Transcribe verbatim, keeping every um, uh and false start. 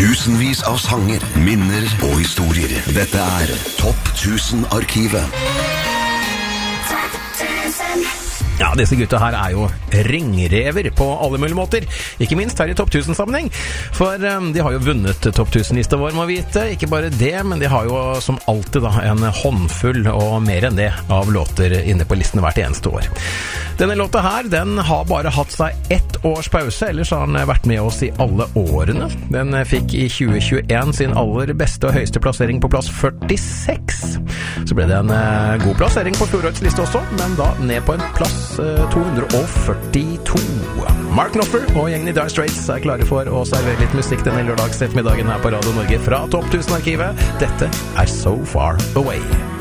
Tusenvis av sanger, minner og historier. Dette er Topp tusen-arkivet. Ja, disse gutta her er jo ringrever på alle mulige måter. Ikke minst her i Topp tusen-sammenheng. For um, de har jo vunnet Topp tusen-lista vår, må vite. Ikke bare det, men de har jo som alltid da, en håndfull og mer enn det av låter inne på listen hvert eneste år. Denne låta her, den har bare hatt seg ett års pause, ellers har den vært med oss i alle årene. Den fikk i tjue tjueen sin aller beste og høyeste plassering på plass førtiseks. Så ble det en uh, god plassering på fjorårets liste også, men da ned på en plass to hundre og førtito. Mark Knopfler og gjengen i Dire Straits er klare for å servere litt musikk denne lørdags ettermiddagen her på Radio Norge fra Topp tusen-arkivet. Dette er So Far Away.